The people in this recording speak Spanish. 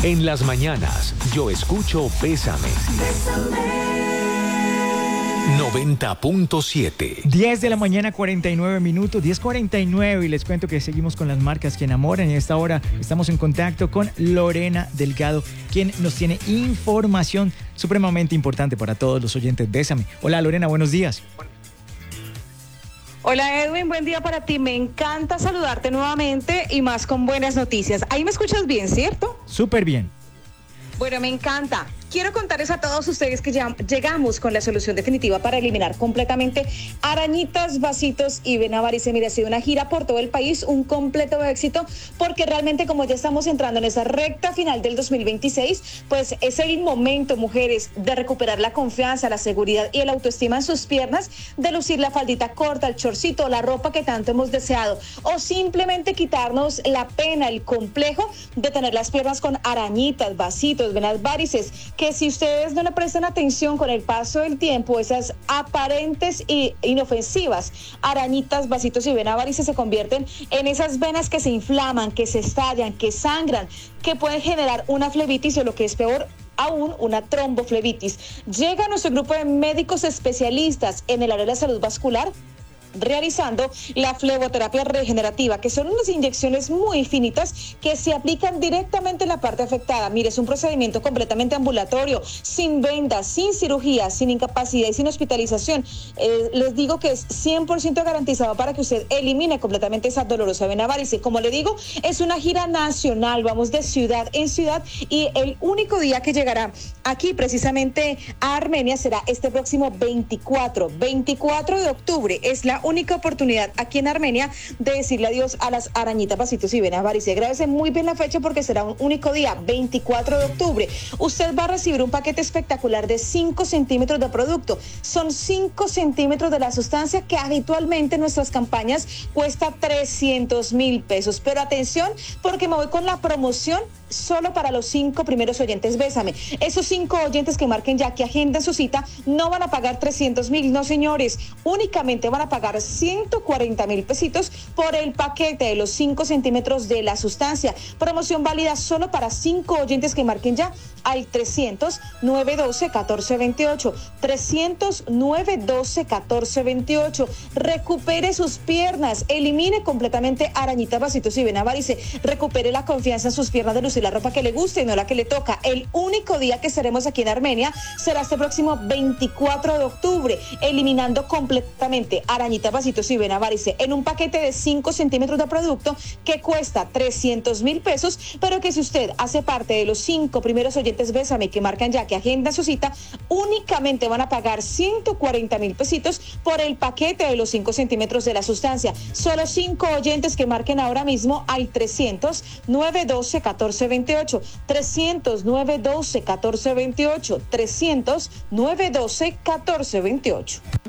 En las mañanas, yo escucho Bésame. 90.7. 10 de la mañana, 49 minutos, 10:49, y les cuento que seguimos con las marcas que enamoran. Y a esta hora estamos en contacto con Lorena Delgado, quien nos tiene información supremamente importante para todos los oyentes. Bésame. Hola Lorena, buenos días. Hola Edwin, buen día para ti. Me encanta saludarte nuevamente y más con buenas noticias. Ahí me escuchas bien, ¿cierto? Súper bien. Bueno, me encanta. Quiero contarles a todos ustedes que ya llegamos con la solución definitiva para eliminar completamente arañitas, vasitos y venavarices. Mira, ha sido una gira por todo el país, un completo éxito, porque realmente como ya estamos entrando en esa recta final del 2026, pues es el momento, mujeres, de recuperar la confianza, la seguridad y el autoestima en sus piernas, de lucir la faldita corta, el chorcito, la ropa que tanto hemos deseado, o simplemente quitarnos la pena, el complejo de tener las piernas con arañitas, vasitos, venavarices, que si ustedes no le prestan atención con el paso del tiempo, esas aparentes e inofensivas arañitas, vasitos y venavarices se convierten en esas venas que se inflaman, que se estallan, que sangran, que pueden generar una flebitis o lo que es peor aún, una tromboflebitis. Llega a nuestro grupo de médicos especialistas en el área de la salud vascular, realizando la fleboterapia regenerativa, que son unas inyecciones muy finitas que se aplican directamente en la parte afectada. Mire, es un procedimiento completamente ambulatorio, sin vendas, sin cirugía, sin incapacidad y sin hospitalización. Les digo que es 100% garantizado para que usted elimine completamente esa dolorosa venavarice. Como le digo, es una gira nacional, vamos de ciudad en ciudad, y el único día que llegará aquí precisamente a Armenia será este próximo 24 de octubre. Es la única oportunidad aquí en Armenia de decirle adiós a las arañitas, vasitos y venavarices. Agradece muy bien la fecha porque será un único día, 24 de octubre. Usted va a recibir un paquete espectacular de 5 centímetros de producto. Son 5 centímetros de la sustancia que habitualmente en nuestras campañas cuesta 300,000 pesos. Pero atención, porque me voy con la promoción solo para los 5 primeros oyentes. Bésame. Esos 5 oyentes que marquen ya, que agendan su cita, no van a pagar 300,000, no señores, únicamente van a pagar 140,000 pesitos por el paquete de los 5 centímetros de la sustancia. Promoción válida solo para 5 oyentes que marquen ya al 300-912-1428. 300-912-1428. Recupere sus piernas, elimine completamente arañitas, vasitos y venavarices. Recupere la confianza en sus piernas de lucir la ropa que le guste y no la que le toca. El único día que estaremos aquí en Armenia será este próximo 24 de octubre, eliminando completamente arañitas, vasitos y venavarices en un paquete de 5 centímetros de producto que cuesta 300,000 pesos, pero que si usted hace parte de los 5 primeros oyentes Bésame que marcan ya, que agendan su cita, únicamente van a pagar 140,000 pesitos por el paquete de los 5 centímetros de la sustancia. Solo 5 oyentes que marquen ahora mismo al 300-912-1428. 300-912-1428. 300-912-1428.